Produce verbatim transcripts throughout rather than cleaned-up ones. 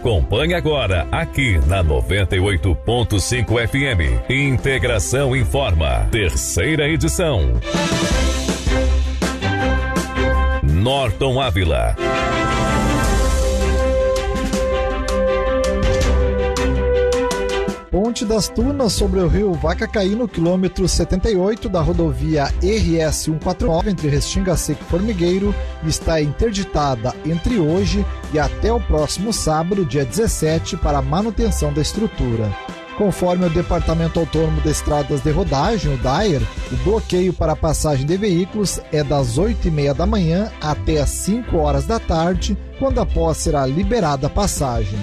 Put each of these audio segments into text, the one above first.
Acompanhe agora aqui na noventa e oito ponto cinco F M. Integração Informa, terceira edição. Norton Ávila. Ponte das Tunas sobre o rio Vacacaí, no quilômetro setenta e oito da rodovia R S cento e quarenta e nove entre Restinga Seca e Formigueiro, está interditada entre hoje e até o próximo sábado, dia dezessete, para manutenção da estrutura. Conforme o Departamento Autônomo de Estradas de Rodagem, o D A E R, o bloqueio para a passagem de veículos é das oito e meia da manhã até as cinco horas da tarde, quando após será liberada a passagem.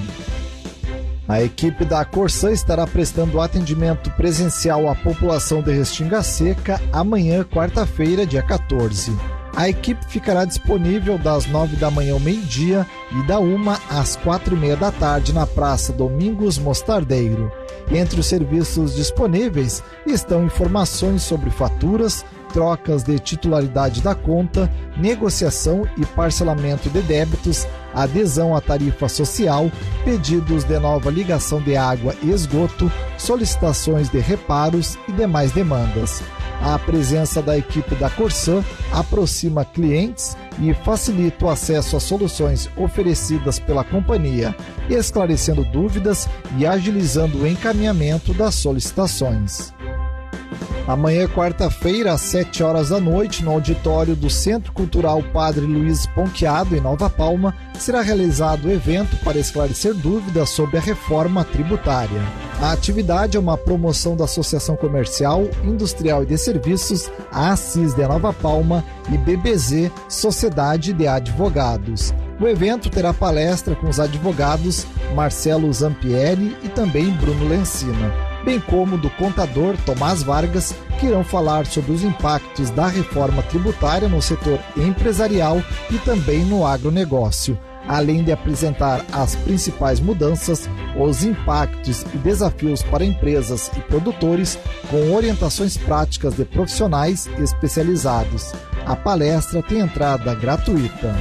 A equipe da Corsã estará prestando atendimento presencial à população de Restinga Seca amanhã, quarta-feira, dia quatorze. A equipe ficará disponível das nove da manhã ao meio-dia e da uma às quatro e meia da tarde na Praça Domingos Mostardeiro. Entre os serviços disponíveis estão informações sobre faturas, trocas de titularidade da conta, negociação e parcelamento de débitos, adesão à tarifa social, pedidos de nova ligação de água e esgoto, solicitações de reparos e demais demandas. A presença da equipe da Corsã aproxima clientes e facilita o acesso às soluções oferecidas pela companhia, esclarecendo dúvidas e agilizando o encaminhamento das solicitações. Amanhã, quarta-feira, às sete horas da noite, no auditório do Centro Cultural Padre Luiz Ponquiado, em Nova Palma, será realizado o evento para esclarecer dúvidas sobre a reforma tributária. A atividade é uma promoção da Associação Comercial, Industrial e de Serviços, a ASSIS de Nova Palma e B B Z, Sociedade de Advogados. O evento terá palestra com os advogados Marcelo Zampieri e também Bruno Lencina, bem como do contador Tomás Vargas, que irão falar sobre os impactos da reforma tributária no setor empresarial e também no agronegócio, além de apresentar as principais mudanças, os impactos e desafios para empresas e produtores, com orientações práticas de profissionais especializados. A palestra tem entrada gratuita.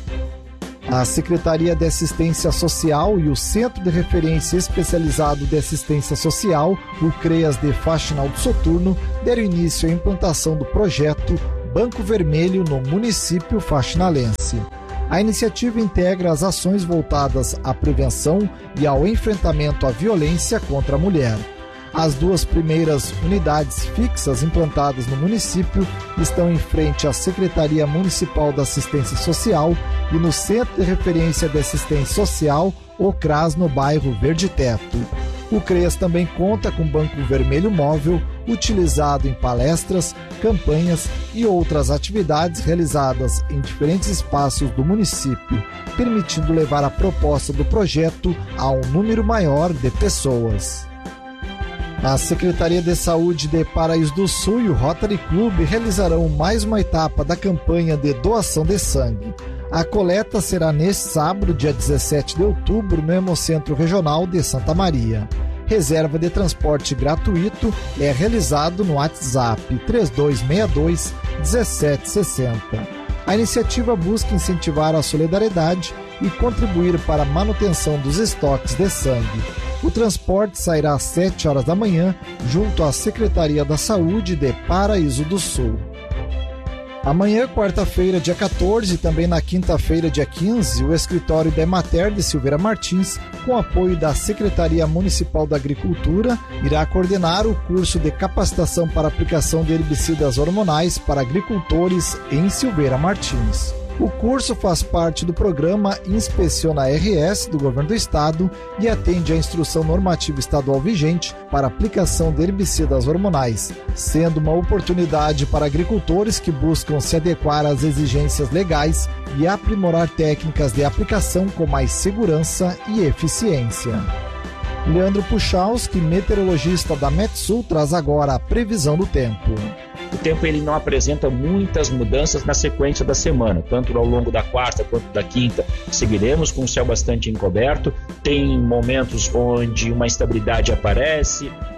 A Secretaria de Assistência Social e o Centro de Referência Especializado de Assistência Social, o CREAS de Faxinal do Soturno, deram início à implantação do projeto Banco Vermelho no município faxinalense. A iniciativa integra as ações voltadas à prevenção e ao enfrentamento à violência contra a mulher. As duas primeiras unidades fixas implantadas no município estão em frente à Secretaria Municipal da Assistência Social e no Centro de Referência de Assistência Social, o CRAS, no bairro Verde Teto. O CREAS também conta com Banco Vermelho Móvel, utilizado em palestras, campanhas e outras atividades realizadas em diferentes espaços do município, permitindo levar a proposta do projeto a um número maior de pessoas. A Secretaria de Saúde de Paraíso do Sul e o Rotary Club realizarão mais uma etapa da campanha de doação de sangue. A coleta será neste sábado, dia dezessete de outubro, no Hemocentro Regional de Santa Maria. Reserva de transporte gratuito é realizado no WhatsApp três dois seis dois, um sete seis zero. A iniciativa busca incentivar a solidariedade e contribuir para a manutenção dos estoques de sangue. O transporte sairá às sete horas da manhã, junto à Secretaria da Saúde de Paraíso do Sul. Amanhã, quarta-feira, dia quatorze, e também na quinta-feira, dia quinze, o escritório da Emater de Silveira Martins, com apoio da Secretaria Municipal da Agricultura, irá coordenar o curso de capacitação para aplicação de herbicidas hormonais para agricultores em Silveira Martins. O curso faz parte do programa Inspeciona R S do Governo do Estado e atende à instrução normativa estadual vigente para aplicação de herbicidas hormonais, sendo uma oportunidade para agricultores que buscam se adequar às exigências legais e aprimorar técnicas de aplicação com mais segurança e eficiência. Leandro Puchalski, meteorologista da Metsul, traz agora a previsão do tempo. O tempo ele não apresenta muitas mudanças na sequência da semana, tanto ao longo da quarta quanto da quinta. Seguiremos com o céu bastante encoberto, tem momentos onde uma instabilidade aparece,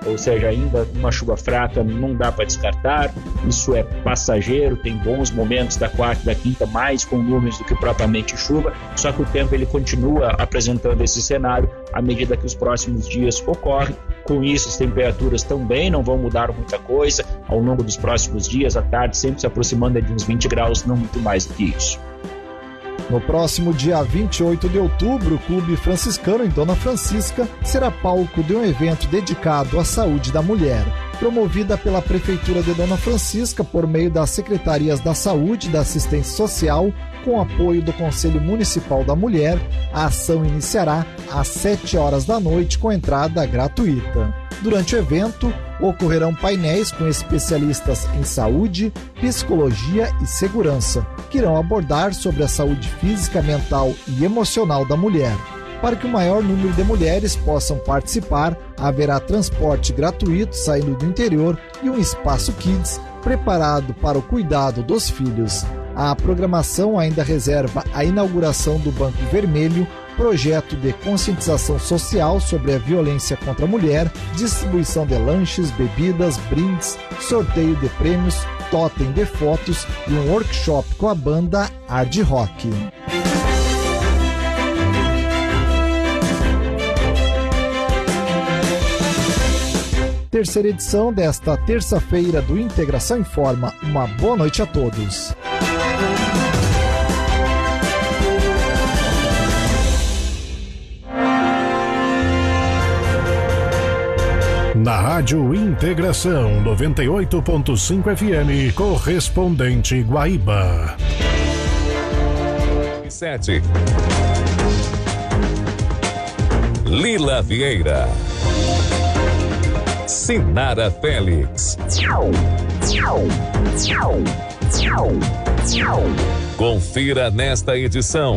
ou seja, ainda uma chuva fraca não dá para descartar, isso é passageiro, tem bons momentos da quarta e da quinta, mais com nuvens do que propriamente chuva, só que o tempo ele continua apresentando esse cenário à medida que os próximos dias ocorrem. Com isso, as temperaturas também não vão mudar muita coisa ao longo dos próximos dias, à tarde sempre se aproximando de uns vinte graus, não muito mais do que isso. No próximo dia vinte e oito de outubro, o Clube Franciscano em Dona Francisca será palco de um evento dedicado à saúde da mulher. Promovida pela Prefeitura de Dona Francisca por meio das Secretarias da Saúde e da Assistência Social, com apoio do Conselho Municipal da Mulher, a ação iniciará às sete horas da noite com entrada gratuita. Durante o evento, ocorrerão painéis com especialistas em saúde, psicologia e segurança, que irão abordar sobre a saúde física, mental e emocional da mulher. Para que o maior número de mulheres possam participar, haverá transporte gratuito saindo do interior e um espaço kids preparado para o cuidado dos filhos. A programação ainda reserva a inauguração do Banco Vermelho, projeto de conscientização social sobre a violência contra a mulher, distribuição de lanches, bebidas, brindes, sorteio de prêmios, totem de fotos e um workshop com a banda Hard Rock. Terceira edição desta terça-feira do Integração Informa. Uma boa noite a todos. Na Rádio Integração noventa e oito ponto cinco F M, correspondente Guaíba. sete. Lila Vieira. Sinara Félix. Confira nesta edição.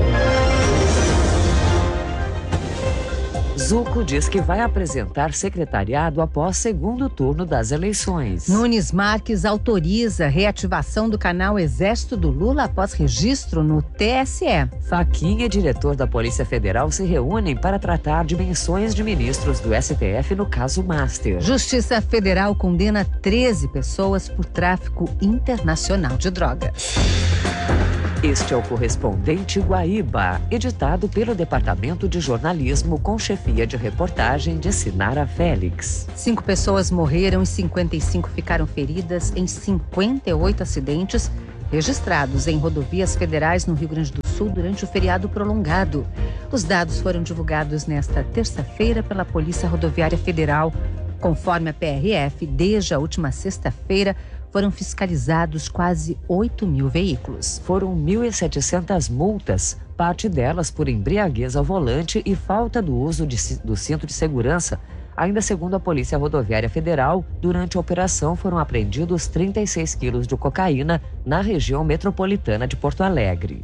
Zucco diz que vai apresentar secretariado após segundo turno das eleições. Nunes Marques autoriza a reativação do canal Exército do Lula após registro no T S E. Fachin e diretor da Polícia Federal se reúnem para tratar dimensões de ministros do S T F no caso Master. Justiça Federal condena treze pessoas por tráfico internacional de drogas. Este é o Correspondente Guaíba, editado pelo Departamento de Jornalismo com chefia de reportagem de Sinara Félix. Cinco pessoas morreram e cinquenta e cinco ficaram feridas em cinquenta e oito acidentes registrados em rodovias federais no Rio Grande do Sul durante o feriado prolongado. Os dados foram divulgados nesta terça-feira pela Polícia Rodoviária Federal. Conforme a P R F, desde a última sexta-feira, foram fiscalizados quase oito mil veículos. Foram mil e setecentas multas, parte delas por embriaguez ao volante e falta do uso de, do cinto de segurança. Ainda segundo a Polícia Rodoviária Federal, durante a operação foram apreendidos trinta e seis quilos de cocaína na região metropolitana de Porto Alegre.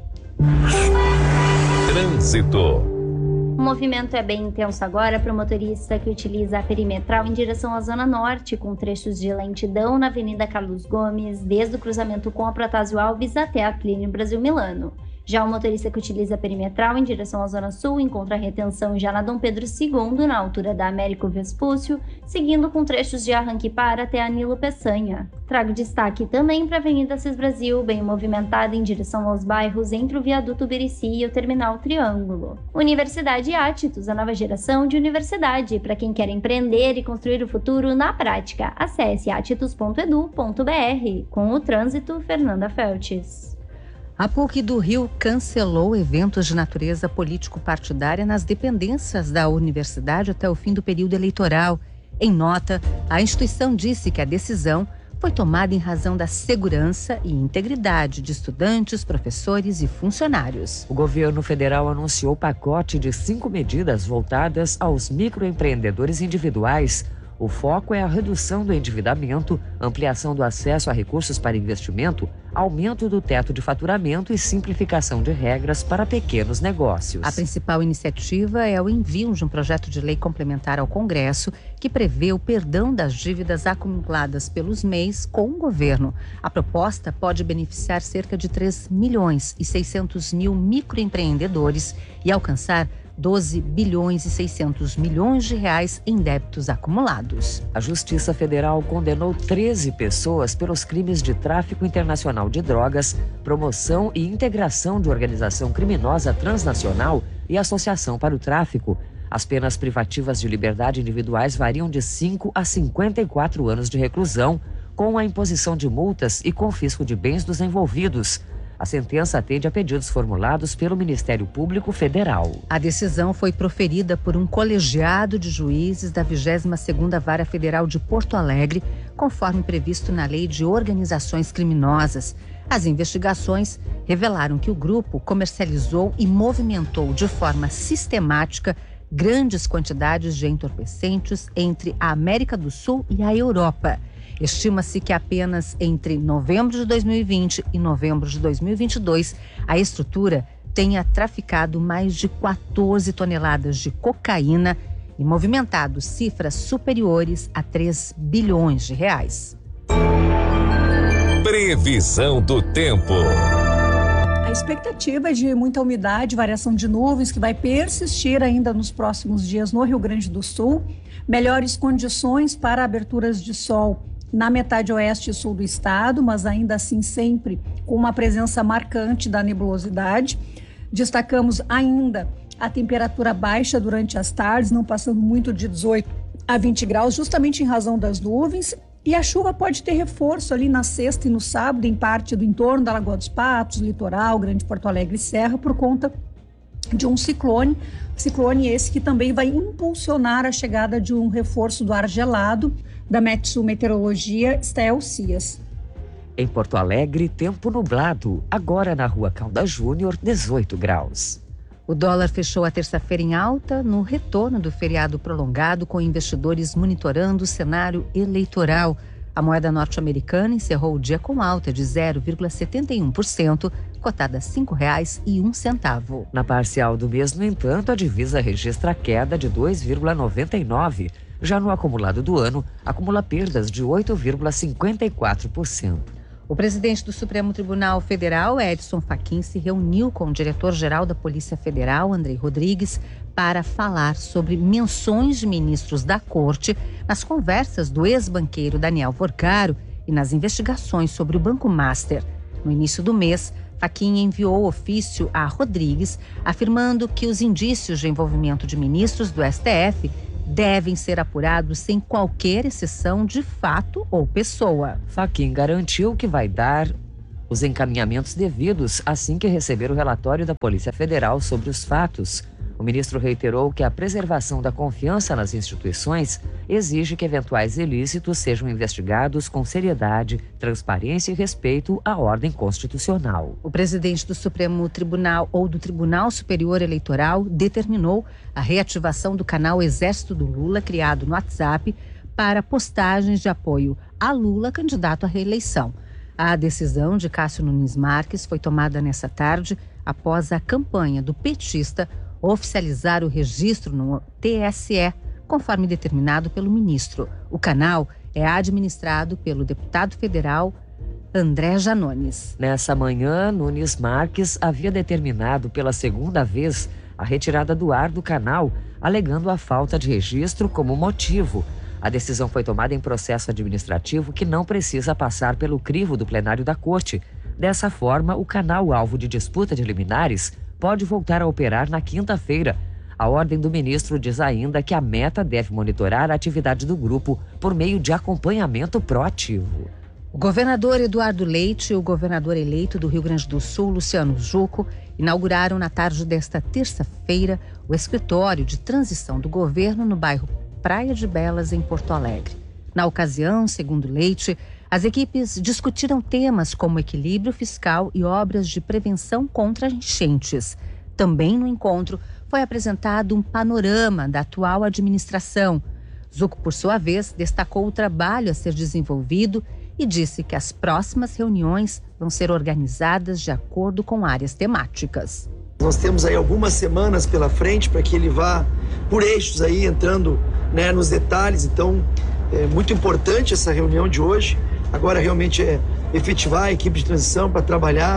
Trânsito. O movimento é bem intenso agora para o motorista que utiliza a perimetral em direção à Zona Norte, com trechos de lentidão na Avenida Carlos Gomes, desde o cruzamento com a Protásio Alves até a Plínio Brasil Milano. Já o motorista que utiliza a perimetral em direção à Zona Sul encontra retenção já na Dom Pedro segundo, na altura da Américo Vespúcio, seguindo com trechos de arranque para até a Nilo Peçanha. Trago destaque também para a Avenida Cis Brasil, bem movimentada em direção aos bairros entre o Viaduto Birici e o Terminal Triângulo. Universidade Atitus, a nova geração de universidade, para quem quer empreender e construir o futuro na prática. Acesse atitus ponto edu ponto br. Com o trânsito, Fernanda Feltes. A PUC do Rio cancelou eventos de natureza político-partidária nas dependências da universidade até o fim do período eleitoral. Em nota, a instituição disse que a decisão foi tomada em razão da segurança e integridade de estudantes, professores e funcionários. O governo federal anunciou pacote de cinco medidas voltadas aos microempreendedores individuais. O foco é a redução do endividamento, ampliação do acesso a recursos para investimento, aumento do teto de faturamento e simplificação de regras para pequenos negócios. A principal iniciativa é o envio de um projeto de lei complementar ao Congresso que prevê o perdão das dívidas acumuladas pelos M E Is com o governo. A proposta pode beneficiar cerca de três milhões e seiscentos mil microempreendedores e alcançar doze bilhões e seiscentos milhões de reais em débitos acumulados. A Justiça Federal condenou treze pessoas pelos crimes de tráfico internacional de drogas, promoção e integração de organização criminosa transnacional e associação para o tráfico. As penas privativas de liberdade individuais variam de cinco a cinquenta e quatro anos de reclusão, com a imposição de multas e confisco de bens dos envolvidos. A sentença atende a pedidos formulados pelo Ministério Público Federal. A decisão foi proferida por um colegiado de juízes da vigésima segunda Vara Federal de Porto Alegre, conforme previsto na Lei de Organizações Criminosas. As investigações revelaram que o grupo comercializou e movimentou de forma sistemática grandes quantidades de entorpecentes entre a América do Sul e a Europa. Estima-se que apenas entre novembro de dois mil e vinte e novembro de dois mil e vinte e dois, a estrutura tenha traficado mais de quatorze toneladas de cocaína e movimentado cifras superiores a três bilhões de reais. Previsão do tempo. A expectativa é de muita umidade, variação de nuvens que vai persistir ainda nos próximos dias no Rio Grande do Sul. Melhores condições para aberturas de sol na metade oeste e sul do estado, mas ainda assim sempre com uma presença marcante da nebulosidade. Destacamos ainda a temperatura baixa durante as tardes, não passando muito de dezoito a vinte graus, justamente em razão das nuvens. E a chuva pode ter reforço ali na sexta e no sábado, em parte do entorno da Lagoa dos Patos, litoral, Grande Porto Alegre e Serra, por conta de um ciclone. Ciclone esse que também vai impulsionar a chegada de um reforço do ar gelado. Da Metsu Meteorologia, Estel Cias. Em Porto Alegre, tempo nublado. Agora na Rua Caldas Júnior, dezoito graus. O dólar fechou a terça-feira em alta no retorno do feriado prolongado, com investidores monitorando o cenário eleitoral. A moeda norte-americana encerrou o dia com alta de zero vírgula setenta e um por cento, cotada a cinco reais e um centavo. Na parcial do mês, no entanto, a divisa registra queda de dois vírgula noventa e nove por cento. Já no acumulado do ano, acumula perdas de oito vírgula cinquenta e quatro por cento. O presidente do Supremo Tribunal Federal, Edson Fachin, se reuniu com o diretor-geral da Polícia Federal, Andrei Rodrigues, para falar sobre menções de ministros da Corte nas conversas do ex-banqueiro Daniel Vorcaro e nas investigações sobre o Banco Master. No início do mês, Fachin enviou ofício a Rodrigues, afirmando que os indícios de envolvimento de ministros do S T F devem ser apurados sem qualquer exceção de fato ou pessoa. Fachin garantiu que vai dar os encaminhamentos devidos assim que receber o relatório da Polícia Federal sobre os fatos. O ministro reiterou que a preservação da confiança nas instituições exige que eventuais ilícitos sejam investigados com seriedade, transparência e respeito à ordem constitucional. O presidente do Supremo Tribunal ou do Tribunal Superior Eleitoral determinou a reativação do canal Exército do Lula, criado no WhatsApp, para postagens de apoio a Lula, candidato à reeleição. A decisão de Cássio Nunes Marques foi tomada nessa tarde após a campanha do petista oficializar o registro no T S E, conforme determinado pelo ministro. O canal é administrado pelo deputado federal André Janones. Nessa manhã, Nunes Marques havia determinado pela segunda vez a retirada do ar do canal, alegando a falta de registro como motivo. A decisão foi tomada em processo administrativo que não precisa passar pelo crivo do plenário da Corte. Dessa forma, o canal alvo de disputa de liminares pode voltar a operar na quinta-feira. A ordem do ministro diz ainda que a meta deve monitorar a atividade do grupo por meio de acompanhamento proativo. O governador Eduardo Leite e o governador eleito do Rio Grande do Sul, Luciano Jucco, inauguraram na tarde desta terça-feira o escritório de transição do governo no bairro Praia de Belas, em Porto Alegre. Na ocasião, segundo Leite, as equipes discutiram temas como equilíbrio fiscal e obras de prevenção contra enchentes. Também no encontro foi apresentado um panorama da atual administração. Zucco, por sua vez, destacou o trabalho a ser desenvolvido e disse que as próximas reuniões vão ser organizadas de acordo com áreas temáticas. Nós temos aí algumas semanas pela frente para que ele vá por eixos aí, entrando, né, nos detalhes. Então, é muito importante essa reunião de hoje. Agora realmente é efetivar a equipe de transição para trabalhar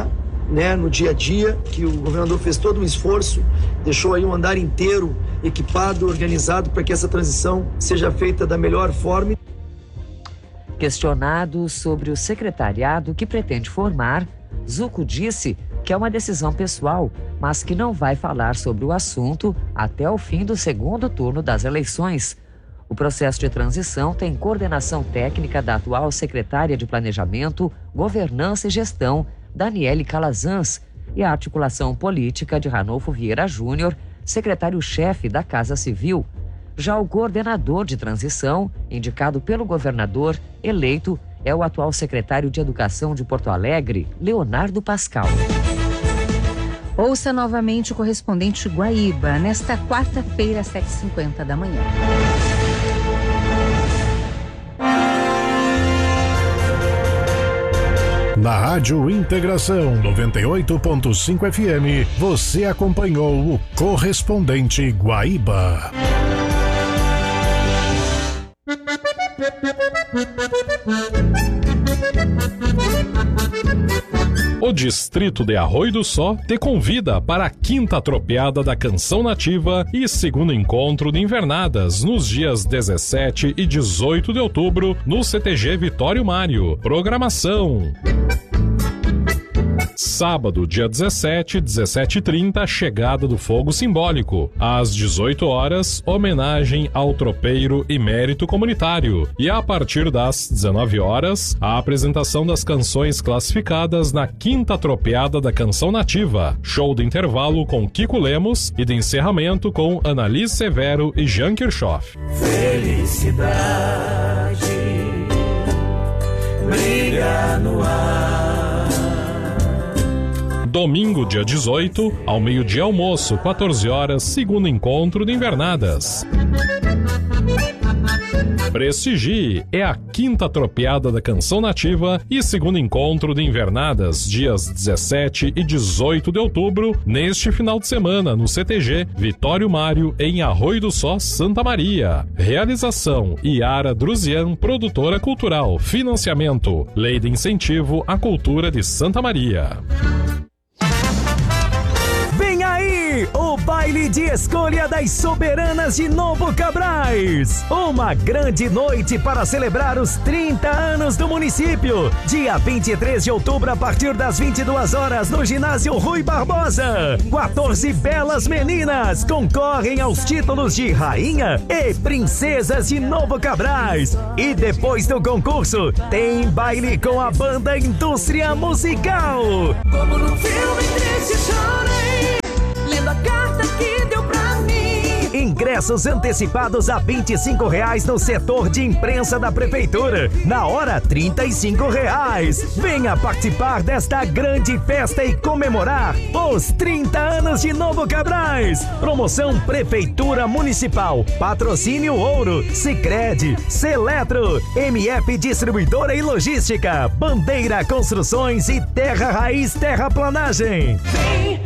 né, no dia a dia, que o governador fez todo um esforço, deixou aí um andar inteiro equipado, organizado para que essa transição seja feita da melhor forma. Questionado sobre o secretariado que pretende formar, Zucco disse que é uma decisão pessoal, mas que não vai falar sobre o assunto até o fim do segundo turno das eleições. O processo de transição tem coordenação técnica da atual secretária de Planejamento, Governança e Gestão, Daniele Calazans, e a articulação política de Ranolfo Vieira Júnior, secretário-chefe da Casa Civil. Já o coordenador de transição, indicado pelo governador, eleito, é o atual secretário de Educação de Porto Alegre, Leonardo Pascal. Ouça novamente o correspondente Guaíba, nesta quarta-feira, às sete e cinquenta da manhã. Na Rádio Integração noventa e oito ponto cinco F M, você acompanhou o correspondente Guaíba. O Distrito de Arroio do Só te convida para a quinta tropeada da Canção Nativa e segundo encontro de invernadas nos dias dezessete e dezoito de outubro no C T G Vitório Mário. Programação: sábado, dia dezessete, dezessete e trinta, chegada do fogo simbólico. Às dezoito horas, homenagem ao tropeiro e mérito comunitário. E a partir das dezenove horas, a apresentação das canções classificadas na quinta tropeada da Canção Nativa. Show de intervalo com Kiko Lemos e de encerramento com Annalise Severo e Jean Kirchhoff. Felicidade brilha no ar. Domingo, dia dezoito, ao meio-dia almoço, quatorze horas, segundo encontro de invernadas. Prestigie, é a quinta tropeada da Canção Nativa e segundo encontro de invernadas, dias dezessete e dezoito de outubro, neste final de semana, no C T G Vitório Mário, em Arroio do Só, Santa Maria. Realização: Iara Druzian, produtora cultural. Financiamento: Lei de Incentivo à Cultura de Santa Maria. Vem aí o baile de escolha das soberanas de Novo Cabrais. Uma grande noite para celebrar os trinta anos do município. Dia vinte e três de outubro, a partir das vinte e duas horas, no ginásio Rui Barbosa. quatorze belas meninas concorrem aos títulos de rainha e princesas de Novo Cabrais. E depois do concurso, tem baile com a banda Indústria Musical. Como no filme triste chorei, lendo a carta que deu pra mim. Ingressos antecipados a vinte e cinco reais no setor de imprensa da prefeitura. Na hora, trinta e cinco reais. Venha participar desta grande festa e comemorar os trinta anos de Novo Cabrais. Promoção Prefeitura Municipal. Patrocínio Ouro, Sicredi, Seletro, M F Distribuidora e Logística, Bandeira Construções e Terra Raiz Terraplanagem. Vem